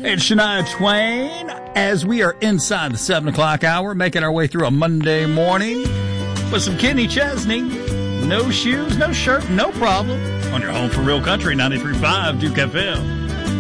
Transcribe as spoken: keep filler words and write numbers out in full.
It's Shania Twain as we are inside the seven o'clock hour, making our way through a Monday morning with some Kenny Chesney. No shoes, no shirt, no problem. On your home for real country, ninety-three point five Duke F M.